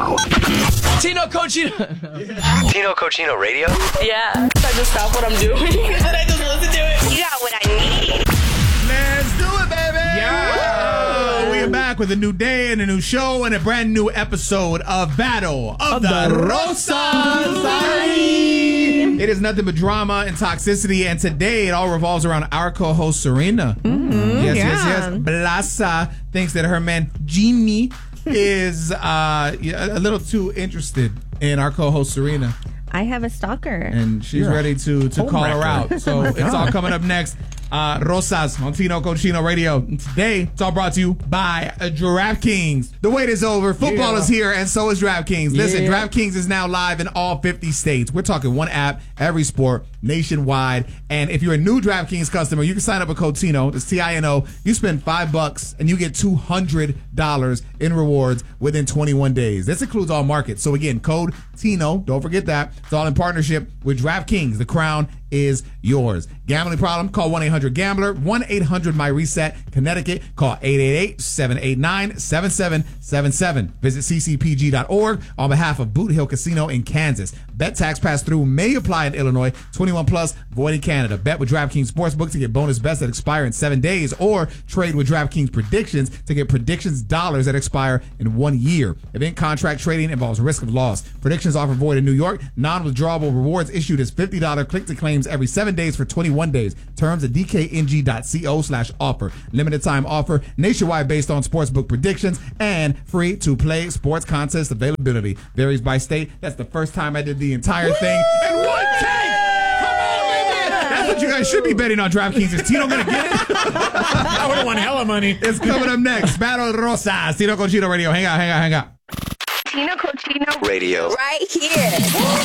now. Tino Cochino. Tino Cochino Radio? Yeah. So I just stop what I'm doing and I just listen to it. You got what I need. Let's do it, baby. Yeah. We are back with a new day and a new show and a brand new episode of Battle of the Rosas. It is nothing but drama and toxicity, and today it all revolves around our co-host Serena. Yes. Blasa thinks that her man Jimmy is a little too interested in our co-host Serena. I have a stalker. And she's ready to call her out. So it's all coming up next. Rosas on Tino Cochino Radio. Today, it's all brought to you by DraftKings. The wait is over. Football is here, and so is DraftKings. Listen, DraftKings is now live in all 50 states. We're talking one app, every sport, nationwide. And if you're a new DraftKings customer, you can sign up with code Tino. That's Tino. You spend $5 and you get $200 in rewards within 21 days. This includes all markets. So again, code Tino. Don't forget that. It's all in partnership with DraftKings. The crown is yours. Gambling problem? Call 1-800-GAMBLER. 1-800-MY-RESET. Connecticut. Call 888-789-7777. Visit ccpg.org on behalf of Boot Hill Casino in Kansas. Bet tax pass-through may apply in Illinois. 21 plus, void in Canada. Bet with DraftKings Sportsbook to get bonus bets that expire in 7 days, or trade with DraftKings Predictions to get predictions dollars that expire in 1 year. Event contract trading involves risk of loss. Predictions offer void in New York. Non-withdrawable rewards issued as $50 click-to-claims every 7 days for 21 days. Terms at dkng.co/offer. Limited time offer. Nationwide based on sportsbook predictions and free-to-play sports contest availability. Varies by state. That's the first time I did the entire thing in one take. Come on, baby. That's what you guys should be betting on DraftKings. Is Tino going to get it? I would have won hella money. It's coming up next. Battle of the Rosas. Tino Cochino Radio. Hang out. Tino Cochino Radio. right here.